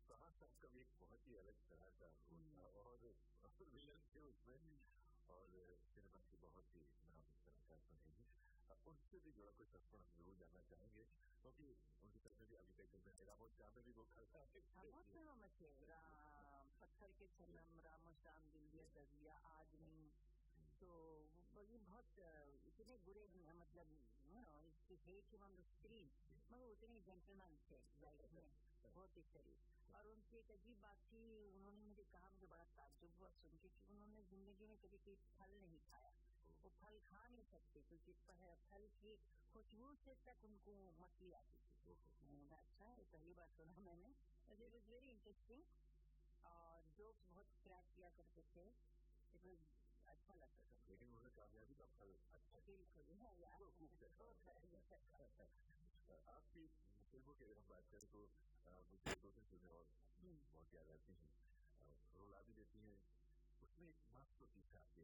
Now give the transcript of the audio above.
कहाँ सबका एक बहुत ही अलग तरह का होता और विलन थे उसमें और सिनेमा की बहुत ही नाम इस तरह का बनेगी। उनसे भी जुड़ा कुछ संस्करण हम जरूर जानना चाहेंगे क्योंकि उनकी तरफ में भी अभी तक रामो श्याम में भी वो करता है। बहुत फेमस है पत्थर के सनम, रामो श्याम, दिव्या दरिया, आदमी। तो ये बहुत इतने बुरे मतलब हेट ऑन द स्क्रीन मगर उतने जेंटलमैन थे लाइफ में, बहुत ही शरीफ। और उनकी एक अजीब बात थी, उन्होंने मुझे कहा, मुझे बड़ा ताज्जुब हुआ सुन के कि उन्होंने जिंदगी में कभी कोई फल नहीं खाया। वो फल खा नहीं सकते क्योंकि फल की खुशबू से तक उनको मछली आती थी। अच्छा है, पहली बार सुना मैंने। इट वाज वेरी इंटरेस्टिंग और जोक्स बहुत क्रैक किया करते थे। इट वाज अच्छा लगता था। लेकिन उन्होंने कामयाबी का फल अच्छा बिल्कुल आपकी फिल्मों की अगर हम बात करें तो मुझे दो तीन फिल्में और बहुत याद आती हैं, रुला भी देती हैं। उसमें एक मास्टरपीस है आपके